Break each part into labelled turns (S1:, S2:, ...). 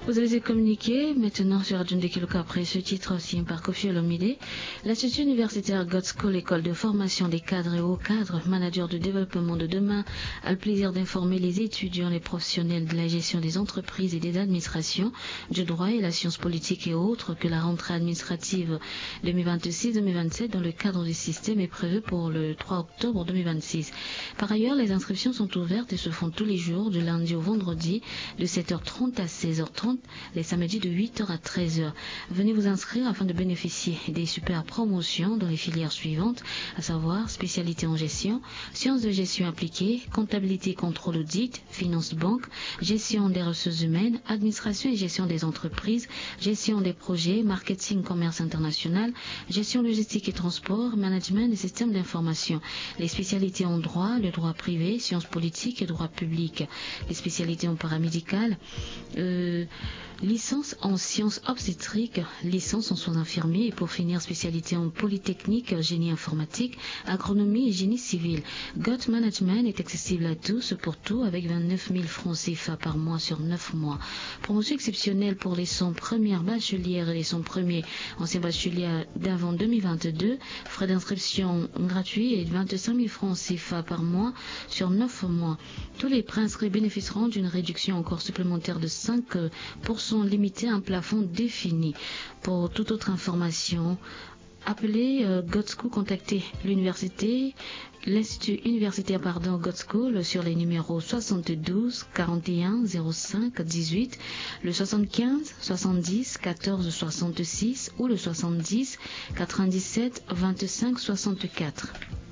S1: Vous avez communiqué maintenant sur Radio Ndekeluka après ce titre signé par Kofi Olomide. L'Institut universitaire God School, école de formation des cadres et hauts cadres, managers de développement de demain, a le plaisir d'informer les étudiants, les professionnels de la gestion des entreprises et des administrations, du droit et la science politique et autres que la rentrée administrative 2026-2027 dans le cadre du système est prévue pour le 3 octobre 2026. Par ailleurs, les inscriptions sont ouvertes et se font tous les jours du lundi au vendredi de 7h30 à 16h30, les samedis de 8h à 13h. Venez vous inscrire afin de bénéficier des super promotions dans les filières suivantes, à savoir spécialité en gestion, sciences de gestion appliquée, comptabilité, contrôle audit, finance banque, gestion des ressources humaines, administration et gestion des entreprises, gestion des projets, marketing, commerce international, gestion logistique et transport, management des systèmes d'information. Les spécialités en droit, le droit privé, sciences politiques et droit public. Les spécialités en paramédical, licence en sciences obstétriques, licence en soins infirmiers et pour finir spécialité en polytechnique, génie informatique, agronomie et génie civil. GOT Management est accessible à tous pour tout avec 29 000 francs CFA par mois sur 9 mois. Promotion exceptionnelle pour les 100 premières bachelières et les 100 premiers anciens bacheliers d'avant 2022. Frais d'inscription gratuits et 25 000 francs CFA par mois sur 9 mois. Tous les préinscrits bénéficieront d'une réduction encore supplémentaire de 5% limitée à un plafond défini. Pour toute autre information, appelez God School, contactez l'Institut universitaire God School sur les numéros 72 41 05 18, le 75 70 14 66 ou le 70 97 25 64.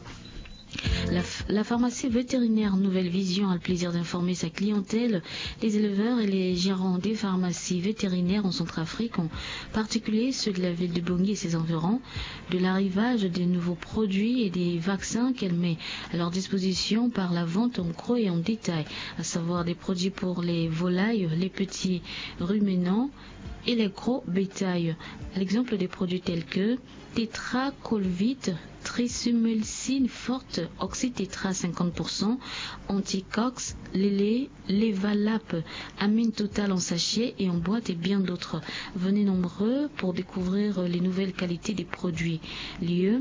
S1: La pharmacie vétérinaire Nouvelle Vision a le plaisir d'informer sa clientèle, les éleveurs et les gérants des pharmacies vétérinaires en Centrafrique, en particulier ceux de la ville de Bangui et ses environs, de l'arrivage des nouveaux produits et des vaccins qu'elle met à leur disposition par la vente en gros et en détail, à savoir des produits pour les volailles, les petits ruminants et les gros bétails. À l'exemple des produits tels que tétracolvite, trisumulcine forte, oxytétra 50%, anticox, lélé, lévalap, amine totale en sachet et en boîte et bien d'autres. Venez nombreux pour découvrir les nouvelles qualités des produits. Lieu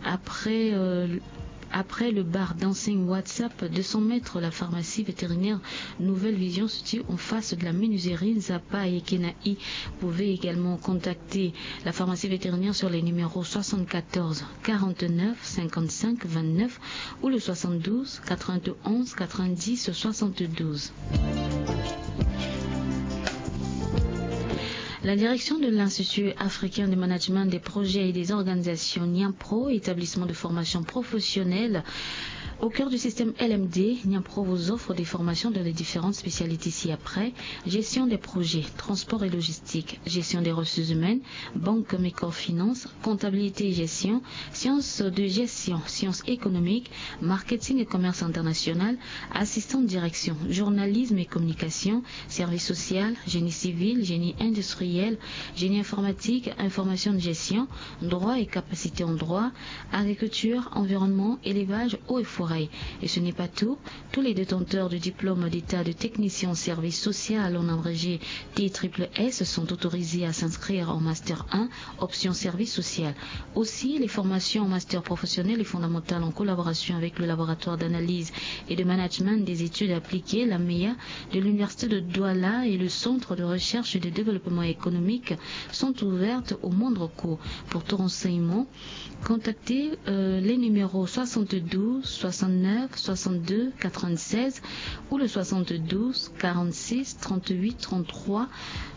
S1: après le bar d'enseigne WhatsApp, 200 mètres, la pharmacie vétérinaire Nouvelle Vision se situe en face de la menuiserie Zappa et Kenaï. Vous pouvez également contacter la pharmacie vétérinaire sur les numéros 74 49 55 29 ou le 72 91 90 72. La direction de l'Institut africain de management des projets et des organisations NIAMPRO, établissement de formation professionnelle, au cœur du système LMD, NIAMPRO vous offre des formations dans les différentes spécialités ci-après: gestion des projets, transport et logistique, gestion des ressources humaines, banque, microfinance, comptabilité et gestion, sciences de gestion, sciences économiques, marketing et commerce international, assistant de direction, journalisme et communication, service social, génie civil, génie industriel, génie informatique, information de gestion, droit et capacité en droit, agriculture, environnement, élevage, eau et forêt. Et ce n'est pas tout. Tous les détenteurs du diplôme d'état de technicien en service social en abrégé TSSS sont autorisés à s'inscrire en Master 1, option service social. Aussi, les formations en Master professionnel et fondamentales en collaboration avec le laboratoire d'analyse et de management des études appliquées, la MEA, de l'Université de Douala et le Centre de recherche et de développement économique sont ouvertes au moindre coût. Pour tout renseignement, contactez les numéros 72 69 62 96 ou le 72 46 38 33